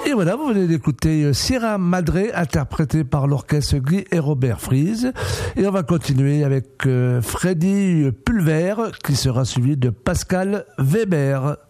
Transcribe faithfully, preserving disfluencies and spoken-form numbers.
Et voilà, vous venez d'écouter Sierra Madre, interprété par l'orchestre Guy et Robert Fries. Et on va continuer avec euh, Freddy Pulver, qui sera suivi de Pascal Weber.